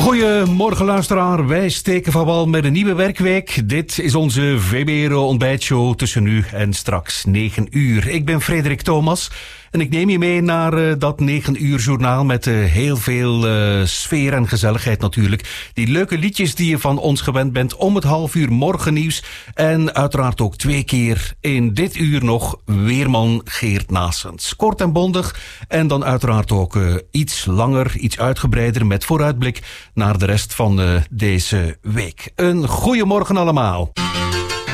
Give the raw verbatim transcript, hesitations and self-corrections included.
Goedemorgen luisteraar, wij steken van wal met een nieuwe werkweek. Dit is onze V B R O ontbijtshow tussen nu en straks negen uur. Ik ben Frederik Thomas en ik neem je mee naar uh, dat negen uur journaal met uh, heel veel uh, sfeer en gezelligheid natuurlijk. Die leuke liedjes die je van ons gewend bent om het half uur morgennieuws. En uiteraard ook twee keer in dit uur nog weerman Geert Naessens. Kort en bondig en dan uiteraard ook uh, iets langer, iets uitgebreider met vooruitblik naar de rest van uh, deze week. Een goeiemorgen allemaal.